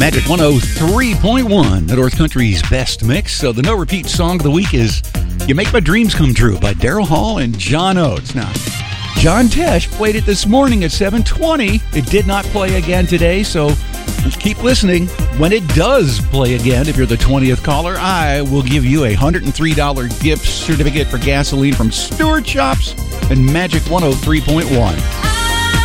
Magic 103.1, the North Country's best mix. So the no-repeat song of the week is You Make My Dreams Come True by Daryl Hall and John Oates. Now, John Tesh played it this morning at 7:20. It did not play again today, so just keep listening. When it does play again, if you're the 20th caller, I will give you a $103 gift certificate for gasoline from Stewart Shops and Magic 103.1.